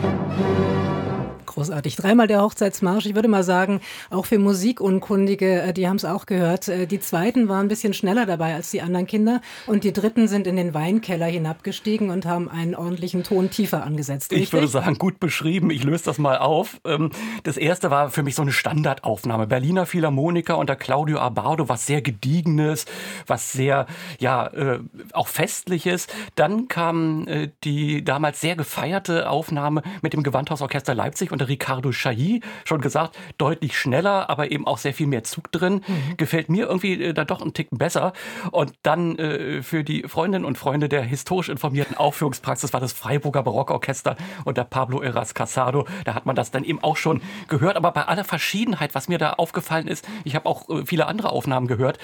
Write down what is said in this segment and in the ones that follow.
Großartig. Dreimal der Hochzeitsmarsch. Ich würde mal sagen, auch für Musikunkundige, die haben es auch gehört. Die zweiten waren ein bisschen schneller dabei als die anderen Kinder. Und die dritten sind in den Weinkeller hinabgestiegen und haben einen ordentlichen Ton tiefer angesetzt. Richtig? Ich würde sagen, gut beschrieben. Ich löse das mal auf. Das erste war für mich so eine Standardaufnahme. Berliner Philharmoniker unter Claudio Abbado, was sehr Gediegenes, was sehr, auch Festliches. Dann kam die damals sehr gefeierte Aufnahme mit dem Gewandhausorchester Leipzig unter Ricardo Chailly, schon gesagt, deutlich schneller, aber eben auch sehr viel mehr Zug drin. Gefällt mir irgendwie da doch einen Ticken besser. Und dann für die Freundinnen und Freunde der historisch informierten Aufführungspraxis war das Freiburger Barockorchester unter Pablo Heras Casado. Da hat man das dann eben auch schon gehört. Aber bei aller Verschiedenheit, was mir da aufgefallen ist, ich habe auch viele andere Aufnahmen gehört,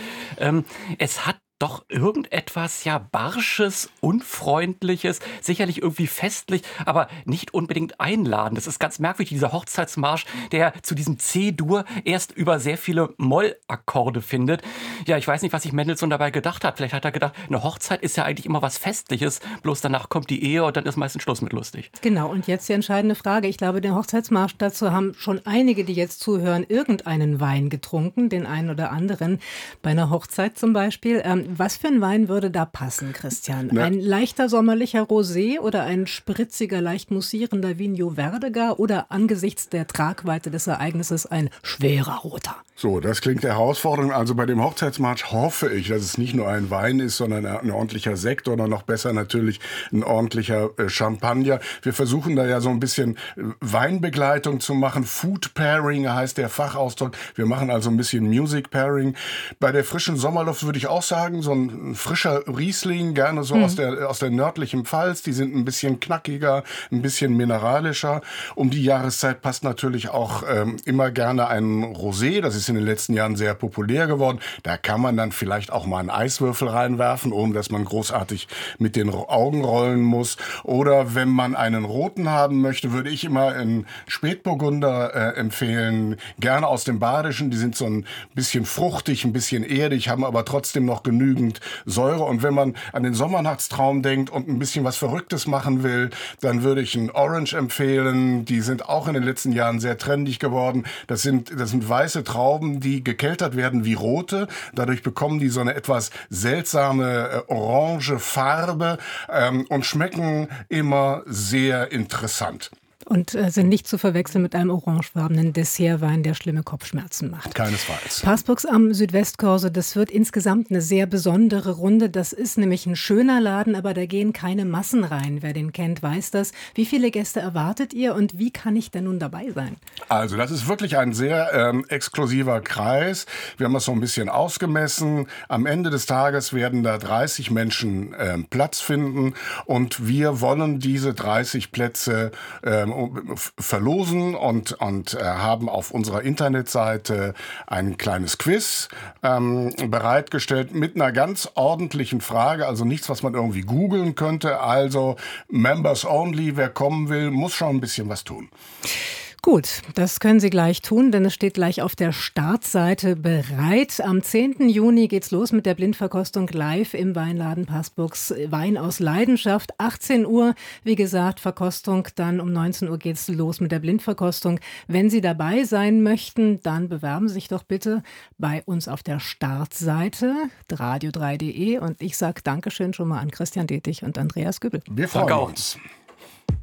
es hat doch irgendetwas, Barsches, Unfreundliches, sicherlich irgendwie festlich, aber nicht unbedingt einladend. Das ist ganz merkwürdig, dieser Hochzeitsmarsch, der zu diesem C-Dur erst über sehr viele Mollakkorde findet. Ja, ich weiß nicht, was sich Mendelssohn dabei gedacht hat. Vielleicht hat er gedacht, eine Hochzeit ist ja eigentlich immer was Festliches, bloß danach kommt die Ehe und dann ist meistens Schluss mit lustig. Genau, und jetzt die entscheidende Frage. Ich glaube, den Hochzeitsmarsch dazu haben schon einige, die jetzt zuhören, irgendeinen Wein getrunken, den einen oder anderen, bei einer Hochzeit zum Beispiel. Was für ein Wein würde da passen, Christian? Ein leichter sommerlicher Rosé oder ein spritziger, leicht mussierender Vinho Verdegar oder angesichts der Tragweite des Ereignisses ein schwerer roter? So, das klingt herausfordernd. Also bei dem Hochzeitsmarsch hoffe ich, dass es nicht nur ein Wein ist, sondern ein ordentlicher Sekt oder noch besser natürlich ein ordentlicher Champagner. Wir versuchen da ja so ein bisschen Weinbegleitung zu machen. Food Pairing heißt der Fachausdruck. Wir machen also ein bisschen Music Pairing. Bei der frischen Sommerluft würde ich auch sagen, so ein frischer Riesling, gerne so aus der nördlichen Pfalz. Die sind ein bisschen knackiger, ein bisschen mineralischer. Um die Jahreszeit passt natürlich auch immer gerne ein Rosé. Das ist in den letzten Jahren sehr populär geworden. Da kann man dann vielleicht auch mal einen Eiswürfel reinwerfen, ohne dass man großartig mit den Augen rollen muss. Oder wenn man einen roten haben möchte, würde ich immer einen Spätburgunder empfehlen. Gerne aus dem Badischen. Die sind so ein bisschen fruchtig, ein bisschen erdig, haben aber trotzdem noch genügend Säure. Und wenn man an den Sommernachtstraum denkt und ein bisschen was Verrücktes machen will, dann würde ich einen Orange empfehlen. Die sind auch in den letzten Jahren sehr trendig geworden. Das sind weiße Trauben, die gekeltert werden wie rote. Dadurch bekommen die so eine etwas seltsame orange Farbe und schmecken immer sehr interessant. Und sind nicht zu verwechseln mit einem orangefarbenen Dessertwein, der schlimme Kopfschmerzen macht. Keinesfalls. Passburgs am Südwestkorso, das wird insgesamt eine sehr besondere Runde. Das ist nämlich ein schöner Laden, aber da gehen keine Massen rein. Wer den kennt, weiß das. Wie viele Gäste erwartet ihr und wie kann ich denn nun dabei sein? Also das ist wirklich ein sehr exklusiver Kreis. Wir haben das so ein bisschen ausgemessen. Am Ende des Tages werden da 30 Menschen Platz finden und wir wollen diese 30 Plätze verlosen und haben auf unserer Internetseite ein kleines Quiz bereitgestellt mit einer ganz ordentlichen Frage, also nichts, was man irgendwie googeln könnte. Also Members only, wer kommen will, muss schon ein bisschen was tun. Gut, das können Sie gleich tun, denn es steht gleich auf der Startseite bereit. Am 10. Juni geht's los mit der Blindverkostung live im Weinladen Passburgs. Wein aus Leidenschaft, 18 Uhr. Wie gesagt, Verkostung, dann um 19 Uhr geht's los mit der Blindverkostung. Wenn Sie dabei sein möchten, dann bewerben Sie sich doch bitte bei uns auf der Startseite radio3.de. Und ich sage Dankeschön schon mal an Christian Detig und Andreas Güppel. Wir freuen uns.